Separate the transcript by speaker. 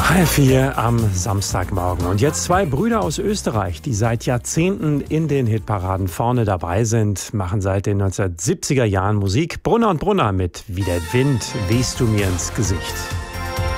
Speaker 1: 3:30 am Samstagmorgen. Und jetzt zwei Brüder aus Österreich, die seit Jahrzehnten in den Hitparaden vorne dabei sind, machen seit den 1970er Jahren Musik. Brunner und Brunner mit Wie der Wind wehst du mir ins Gesicht.